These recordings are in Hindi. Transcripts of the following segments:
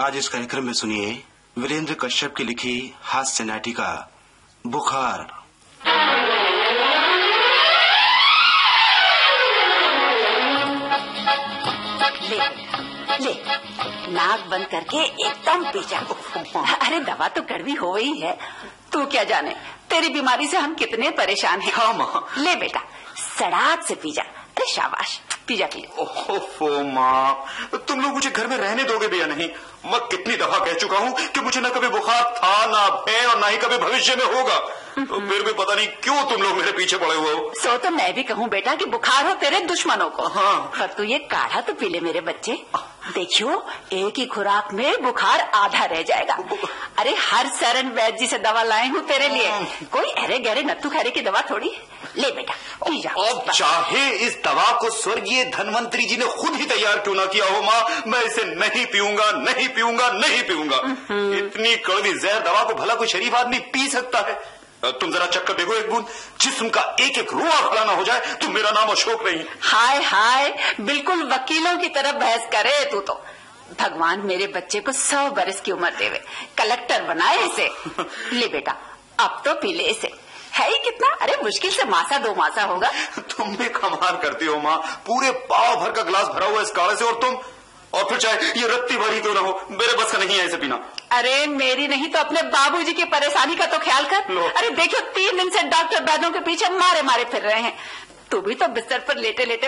आज इस कार्यक्रम में सुनिए वीरेंद्र कश्यप की लिखी हास्य नाटिका बुखार। ले नाक बंद करके एकदम पी जा। अरे दवा तो कड़वी हो ही है, तू क्या जाने तेरी बीमारी से हम कितने परेशान हैं। हाँ माँ। ले बेटा सड़ाक से पी जा। अरे शाबाश पी जा पी जा। ओहो माँ, तुम लोग मुझे घर में रहने दोगे भी या नहीं? मैं कितनी दफा कह चुका हूँ कि मुझे न कभी बुखार था, ना है और ना ही कभी भविष्य में होगा। तो फिर भी पता नहीं क्यों तुम लोग मेरे पीछे पड़े हुए हो। सो तो मैं भी कहूँ बेटा कि बुखार हो तेरे दुश्मनों को। हाँ। पर तू ये काढ़ा तो पी ले मेरे बच्चे। देखियो एक ही खुराक में बुखार आधा रह जाएगा। अरे हर सरन वैद्य जी से दवा लाए हूँ तेरे लिए, कोई अरे गहरे नत्थु खैरे की दवा थोड़ी। ले बेटा पी जा। अब चाहे इस दवा को स्वर्गीय धनवंतरी जी ने खुद ही तैयार क्यों ना किया हो माँ, मैं इसे नहीं पीऊंगा, नहीं पीऊंगा, नहीं पीऊंगा। इतनी कड़वी जहर दवा को भला कोई शरीफ आदमी पी सकता है? तुम जरा चक्कर देखो एक बूंद, जिस्म का एक एक रोआ खड़ा ना हो जाए तो मेरा नाम अशोक नहीं। हाय हाय, बिल्कुल वकीलों की तरफ बहस करे तू तो। भगवान मेरे बच्चे को 100 बरस की उम्र देवे, कलेक्टर बनाए इसे। ले बेटा अब तो पी ले इसे, है ही कितना, अरे मुश्किल से मासा 2 मासा होगा। तुम भी कमाल करती हो माँ, पूरे पाव भर का गिलास भरा हुआ इस काढ़े से, और फिर चाहे ये रत्ती भरी क्यों ना हो, मेरे बस का नहीं है इसे पीना। अरे मेरी नहीं तो अपने बाबूजी की परेशानी का तो ख्याल कर। अरे देखियो 3 दिन से डॉक्टर वैद्यों के पीछे मारे मारे फिर रहे हैं, तू भी तो बिस्तर पर लेटे लेटे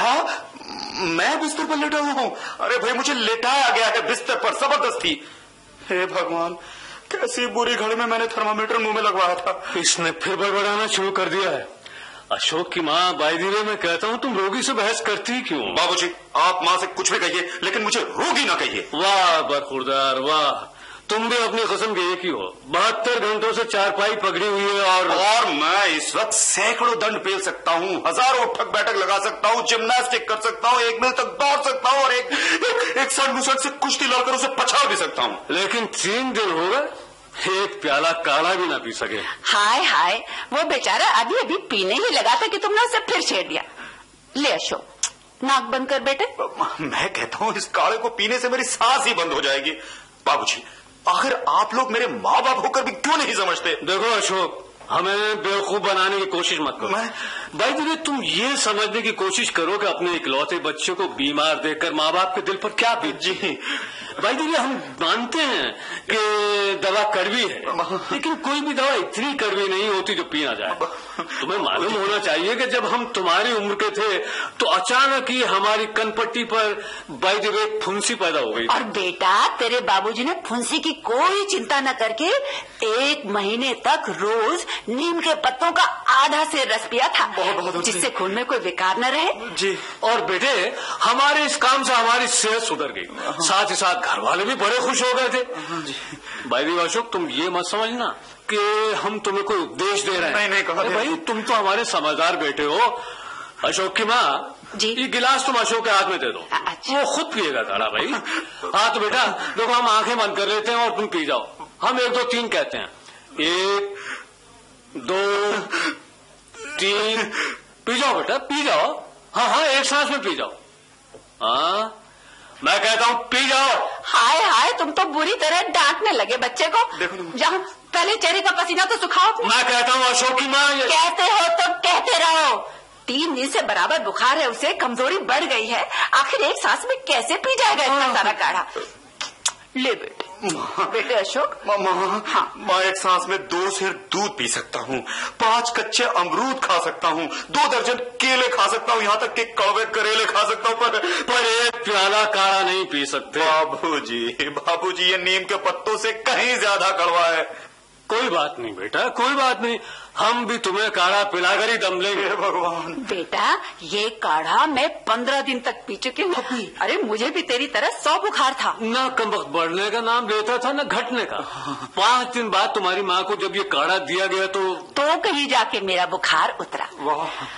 परेशान। मैं बिस्तर पर लेटा हुआ हूँ? अरे भाई मुझे लेटाया गया है बिस्तर पर जबरदस्ती। हे भगवान, कैसी बुरी घड़ी में मैंने थर्मामीटर मुंह में लगवाया था। इसने फिर बड़बड़ाना शुरू कर दिया है। अशोक की माँ बाईदीरे में कहता हूँ तुम रोगी से बहस करती क्यों? बाबूजी आप माँ से कुछ भी कहिए लेकिन मुझे रोगी ना कहिए। वाह बरखुरदार वाह, तुम भी अपनी कसम के एक ही हो। 72 घंटों से चारपाई पकड़ी हुई है और मैं इस वक्त सैकड़ों दंड पेल सकता हूँ, हजारों उठक बैठक लगा सकता हूँ, जिम्नास्टिक कर सकता हूँ, 1 मील तक दौड़ सकता हूँ और एक सड़ मुसड़ से कुश्ती लड़कर उसे पछाड़ भी सकता हूँ। लेकिन 3 दिन हो गए एक प्याला काढ़ा भी ना पी सके। हाय हाय, वो बेचारा अभी अभी पीने ही लगा था कि तुमने उसे फिर छेड़ दिया। ले अशोक नाक बंद कर बेटे। मैं कहता हूँ इस काढ़े को पीने से मेरी सांस ही बंद हो जाएगी। बाबूजी आखिर आप लोग मेरे माँ बाप होकर भी क्यों नहीं समझते? देखो अशोक, हमें बेवकूफ बनाने की कोशिश मत करो। भाई दीदी तुम ये समझने की कोशिश करो कि अपने इकलौते बच्चे को बीमार देखकर माँ बाप के दिल पर क्या बीत। जी भाई दीदी हम मानते हैं कि दवा कड़वी है, लेकिन कोई भी दवा इतनी कड़वी नहीं होती जो पी ना जाए। तुम्हें मालूम होना चाहिए कि जब हम तुम्हारी उम्र के थे तो अचानक ही हमारी कनपट्टी पर बाय द वे फुंसी पैदा हो गई। और बेटा तेरे बाबूजी ने फुंसी की कोई चिंता न करके 1 महीने तक रोज नीम के पत्तों का आधा से रस पिया था, जिससे खून में कोई विकार न रहे। जी और बेटे हमारे इस काम से हमारी सेहत सुधर गई, साथ ही साथ घर वाले भी बड़े खुश हो गए थे। भाई अशोक तुम ये मत समझना कि हम तुम्हें कोई उपदेश दे रहे हैं। नहीं कहा भाई तुम तो हमारे समझदार बेटे हो। अशोक की माँ जी ये गिलास तुम अशोक के हाथ में दे दो, वो खुद पिएगा काढ़ा भाई। हाँ तो बेटा देखो हम आंखें बंद कर लेते हैं और तुम पी जाओ। हम 1 2 3 कहते हैं, 1 2 3 पी जाओ बेटा पी जाओ। हाँ एक सांस में पी जाओ। हाँ मैं कहता हूँ पी जाओ। हाय हाय, तुम तो बुरी तरह डांटने लगे बच्चे को। जहाँ पहले चेहरे का पसीना तो सुखाओ। मैं कहता हूँ अशोक की माँ कहते हो तो कहते रहो। 3 दिन से बराबर बुखार है उसे, कमजोरी बढ़ गई है, आखिर एक सांस में कैसे पी जाएगा इतना सारा काढ़ा? ले बेटे अशोक। माँ 1 सांस में 2 सेर दूध पी सकता हूँ, 5 कच्चे अमरूद खा सकता हूँ, 2 दर्जन केले खा सकता हूँ, यहाँ तक कि कड़वे करेले खा सकता हूँ, पर 1 प्याला काढ़ा नहीं पी सकते। बाबूजी ये नीम के पत्तों से कहीं ज्यादा कड़वा है। कोई बात नहीं बेटा कोई बात नहीं, हम भी तुम्हें काढ़ा पिलाकर ही दम लेंगे। भगवान बेटा ये काढ़ा मैं 15 दिन तक पी चुकी हूँ। अरे मुझे भी तेरी तरह 100 बुखार था। ना कमबख्त बढ़ने का नाम लेता था ना घटने का। 5 दिन बाद तुम्हारी माँ को जब ये काढ़ा दिया गया तो कहीं जाके मेरा बुखार उतरा।